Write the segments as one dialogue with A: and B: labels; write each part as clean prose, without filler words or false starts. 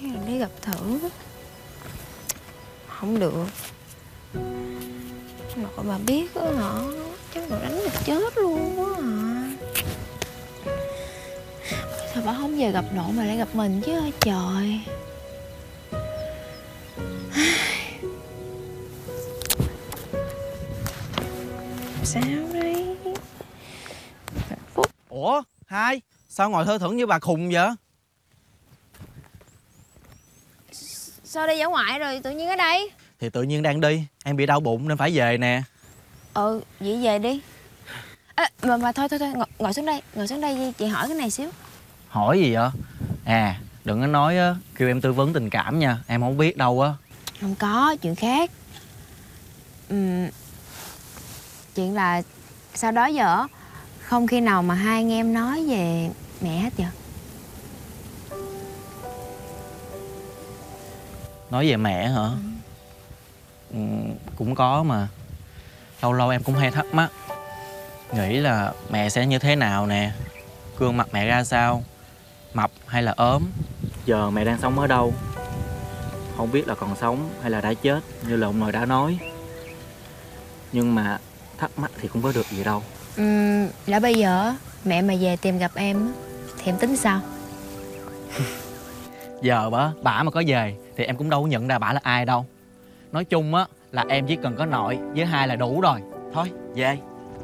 A: Hay là đi gặp thử. Không được. Nội bà biết á hả, chắc bà đánh mình chết luôn quá à. Sao bà không về gặp nội mà lại gặp mình chứ hả trời. Sao đây? Hạnh phúc.
B: Ủa Hai, sao ngồi thơ thẩn như bà khùng vậy?
A: Sao đi dã ngoại rồi tự nhiên ở đây?
B: Thì tự nhiên đang đi, em bị đau bụng nên phải về nè.
A: Vậy về đi. Mà thôi ngồi xuống đây chị hỏi cái này xíu.
B: Hỏi gì vậy? À, đừng có nói á, kêu em tư vấn tình cảm nha, em không biết đâu á.
A: Không có, chuyện khác. Chuyện là sau đó giờ không khi nào mà hai anh em nói về mẹ hết vậy?
B: Nói về mẹ hả? Cũng có mà. Lâu lâu em cũng hay thắc mắc, nghĩ là mẹ sẽ như thế nào nè, gương mặt mẹ ra sao, mập hay là ốm, giờ mẹ đang sống ở đâu, không biết là còn sống hay là đã chết như là ông nội đã nói. Nhưng mà thắc mắc thì cũng có được gì đâu.
A: Đã bây giờ mẹ mà về tìm gặp em á, thì em tính sao?
B: Giờ bả mà có về thì em cũng đâu có nhận ra bả là ai đâu. Nói chung á là em chỉ cần có nội với Hai là đủ rồi. Thôi về.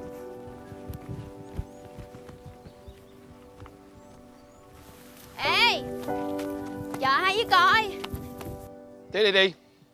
A: Ê, chờ hai với coi.
C: Đi đi.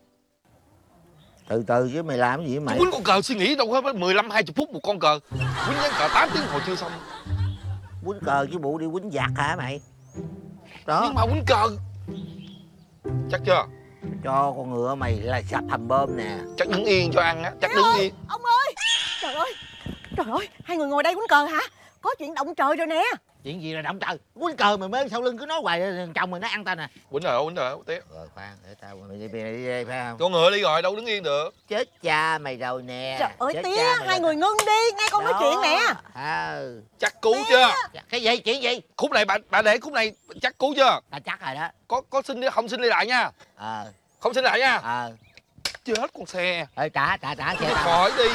D: Từ từ chứ mày làm cái gì mày?
C: Quýnh con cờ suy nghĩ đâu có 15-20 phút một con cờ. Quýnh ván cờ 8 tiếng hồi chưa xong.
D: Quýnh cờ chứ bộ đi quýnh giặc hả mày? Đó.
C: Nhưng mà quýnh cờ. Chắc chưa?
D: Cho con ngựa mày là sập hầm bơm nè.
C: Chắc đứng yên cho ăn á. Chắc
E: Mẹ
C: đứng
E: ơi,
C: yên.
E: ông ơi. Trời ơi, hai người ngồi đây quýnh cờ hả? Có chuyện động trời rồi nè.
D: Chuyện gì là động trời? Quýnh cờ mày mới sau lưng cứ nói hoài chồng mày nó ăn tao nè.
C: Quýnh rồi tiếp.
D: Rồi khoan, để tao mày đi phải không?
C: Con ngựa đi rồi, đâu đứng yên được.
D: Chết cha mày rồi nè.
E: Trời ơi
D: Chết
E: tía,
D: cha mày
E: hai
D: rồi.
E: người ngưng đi, nghe con nói chuyện nè.
C: Chắc cú chưa?
D: Cái gì? Chuyện gì?
C: Khúc này bà để khúc này chắc cú chưa?
D: Tao chắc rồi đó.
C: Có xin đi không xin đi lại nha. Không xin lại nha. Chết con xe.
D: Trả xe tao.
C: Khỏi đi.